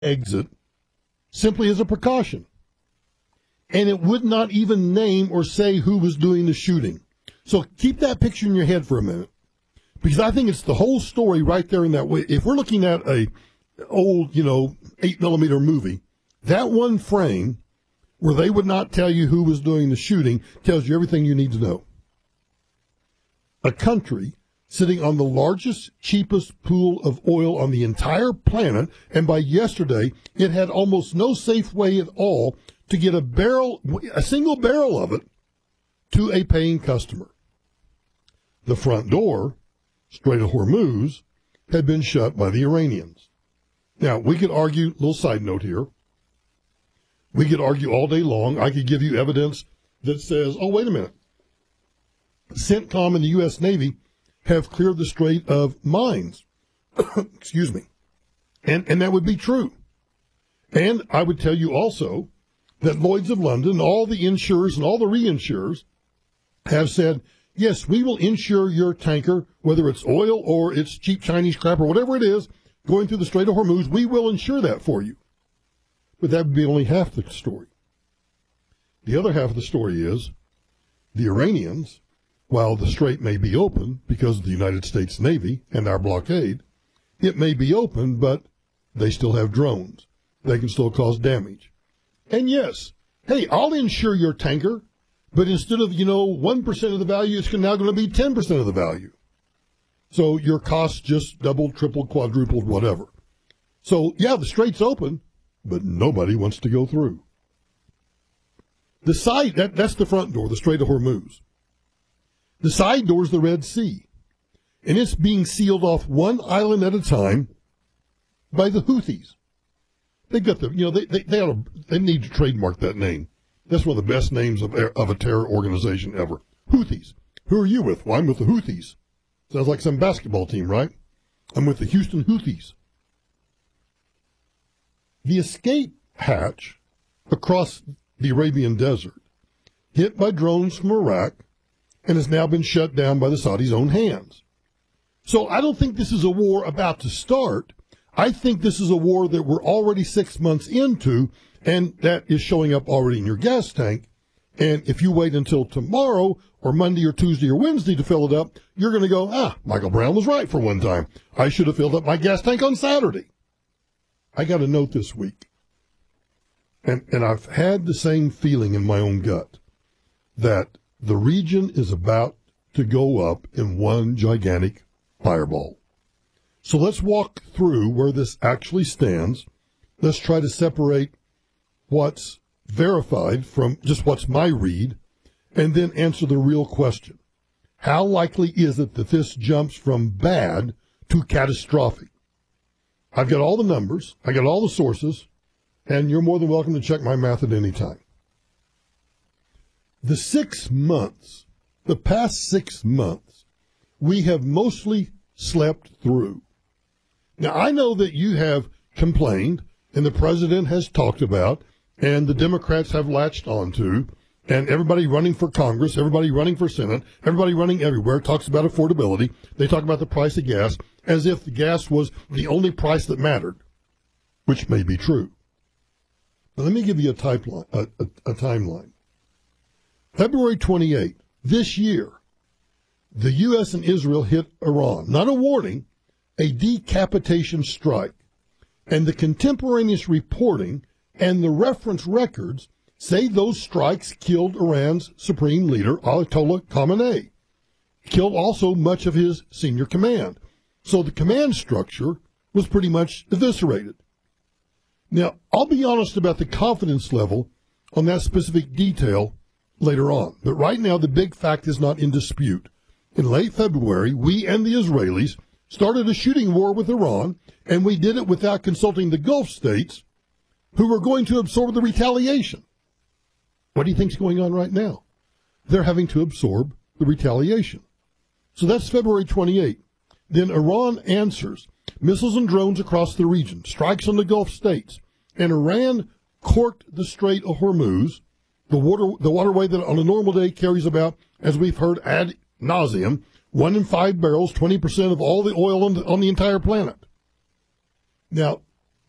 exit simply as a precaution. And it would not even name or say who was doing the shooting. So keep that picture in your head for a minute, because I think it's the whole story right there in that way. If we're looking at a old, 8mm movie, that one frame where they would not tell you who was doing the shooting tells you everything you need to know. A country sitting on the largest, cheapest pool of oil on the entire planet, and by yesterday, it had almost no safe way at all to get a single barrel of it to a paying customer. The front door, Strait of Hormuz, had been shut by the Iranians. Now, we could argue, little side note here, we could argue all day long. I could give you evidence that says, oh, wait a minute, CENTCOM and the U.S. Navy have cleared the Strait of mines. Excuse me. And that would be true. And I would tell you also that Lloyd's of London, all the insurers and all the reinsurers have said, yes, we will insure your tanker, whether it's oil or it's cheap Chinese crap or whatever it is, going through the Strait of Hormuz, we will insure that for you. But that would be only half the story. The other half of the story is the Iranians, while the strait may be open because of the United States Navy and our blockade, it may be open, but they still have drones. They can still cause damage. And yes, hey, I'll insure your tanker, but instead of, 1% of the value, it's now going to be 10% of the value. So your costs just doubled, tripled, quadrupled, whatever. So, yeah, the strait's open, but nobody wants to go through. The side, that's the front door, the Strait of Hormuz. The side door is the Red Sea, and it's being sealed off one island at a time by the Houthis. They've got they need to trademark that name. That's one of the best names of a terror organization ever. Houthis. Who are you with? Well, I'm with the Houthis. Sounds like some basketball team, right? I'm with the Houston Houthis. The escape hatch across the Arabian Desert, hit by drones from Iraq, and has now been shut down by the Saudis' own hands. So I don't think this is a war about to start. I think this is a war that we're already 6 months into, and that is showing up already in your gas tank. And if you wait until tomorrow or Monday or Tuesday or Wednesday to fill it up, you're going to go, Michael Brown was right for one time. I should have filled up my gas tank on Saturday. I got a note this week, and I've had the same feeling in my own gut that the region is about to go up in one gigantic fireball. So let's walk through where this actually stands. Let's try to separate what's verified from just what's my read, and then answer the real question. How likely is it that this jumps from bad to catastrophic? I've got all the numbers, I got all the sources, and you're more than welcome to check my math at any time. The 6 months, the past 6 months, we have mostly slept through. Now, I know that you have complained, and the president has talked about, and the Democrats have latched onto, and everybody running for Congress, everybody running for Senate, everybody running everywhere talks about affordability. They talk about the price of gas as if the gas was the only price that mattered, which may be true. But let me give you a timeline. February 28th, this year, the U.S. and Israel hit Iran. Not a warning, a decapitation strike. And the contemporaneous reporting and the reference records say those strikes killed Iran's supreme leader, Ayatollah Khamenei. Killed also much of his senior command. So the command structure was pretty much eviscerated. Now, I'll be honest about the confidence level on that specific detail later on. But right now, the big fact is not in dispute. In late February, we and the Israelis started a shooting war with Iran, and we did it without consulting the Gulf states, who were going to absorb the retaliation. What do you think's going on right now? They're having to absorb the retaliation. So that's February 28th. Then Iran answers, missiles and drones across the region, strikes on the Gulf states, and Iran corked the Strait of Hormuz, the waterway that on a normal day carries about, as we've heard ad nauseum, 1 in 5 barrels, 20% of all the oil on the entire planet. Now,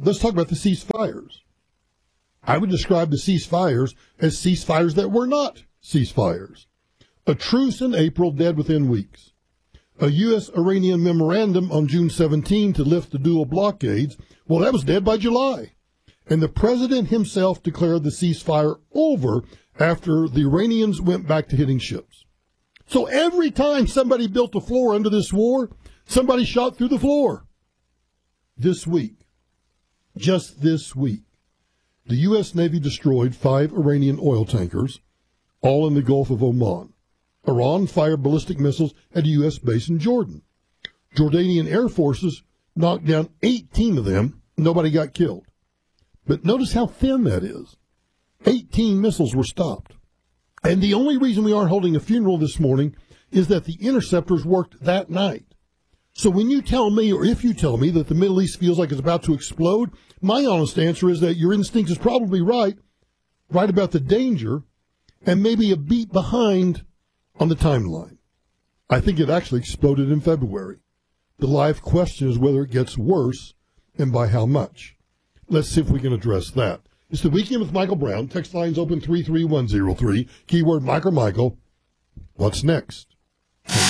let's talk about the ceasefires. I would describe the ceasefires as ceasefires that were not ceasefires. A truce in April, dead within weeks. A U.S.-Iranian memorandum on June 17 to lift the dual blockades, well, that was dead by July. And the president himself declared the ceasefire over after the Iranians went back to hitting ships. So every time somebody built a floor under this war, somebody shot through the floor. This week, just this week, the U.S. Navy destroyed 5 Iranian oil tankers, all in the Gulf of Oman. Iran fired ballistic missiles at a U.S. base in Jordan. Jordanian air forces knocked down 18 of them. Nobody got killed. But notice how thin that is. 18 missiles were stopped. And the only reason we aren't holding a funeral this morning is that the interceptors worked that night. So when you tell me, or if you tell me, that the Middle East feels like it's about to explode, my honest answer is that your instinct is probably right about the danger, and maybe a beat behind on the timeline. I think it actually exploded in February. The live question is whether it gets worse, and by how much. Let's see if we can address that. It's the Weekend with Michael Brown. Text lines open 33103. Keyword Mike or Michael. What's next?